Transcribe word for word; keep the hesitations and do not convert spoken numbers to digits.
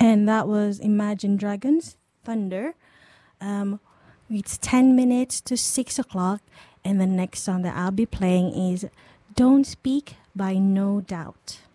And that was Imagine Dragons, Thunder. Um, it's ten minutes to six o'clock. And the next song that I'll be playing is Don't Speak by No Doubt.